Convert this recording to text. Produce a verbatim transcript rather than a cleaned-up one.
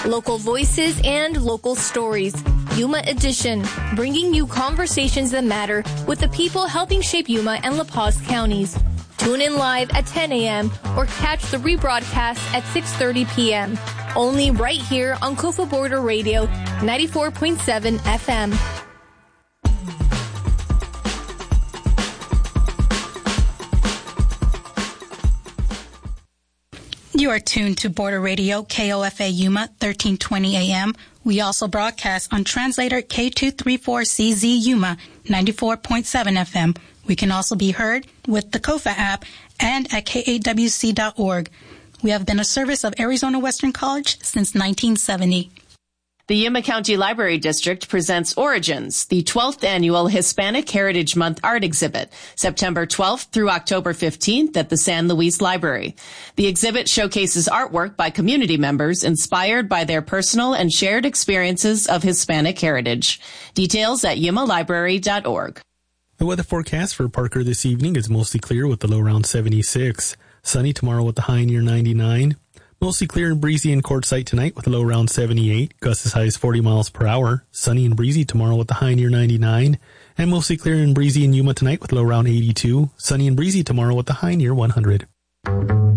Local voices and local stories. Yuma Edition, bringing you conversations that matter with the people helping shape Yuma and La Paz counties. Tune in live at ten a.m. or catch the rebroadcast at six thirty p.m. Only right here on Kofa Border Radio, ninety-four point seven F M. You are tuned to Border Radio, K O F A Yuma, thirteen twenty A M. We also broadcast on translator K two thirty-four C Z Yuma, ninety-four point seven F M. We can also be heard with the Kofa app and at K A W C dot org. We have been a service of Arizona Western College since nineteen seventy. The Yuma County Library District presents Origins, the twelfth annual Hispanic Heritage Month art exhibit, September twelfth through October fifteenth at the San Luis Library. The exhibit showcases artwork by community members inspired by their personal and shared experiences of Hispanic heritage. Details at Yuma Library dot org. The weather forecast for Parker this evening is mostly clear with the low around seventy-six. Sunny tomorrow with the high near ninety-nine. Mostly clear and breezy in Quartzsite tonight with a low around seventy-eight. Gusts as high as forty miles per hour. Sunny and breezy tomorrow with the high near ninety-nine. And mostly clear and breezy in Yuma tonight with a low around eighty-two. Sunny and breezy tomorrow with the high near one hundred.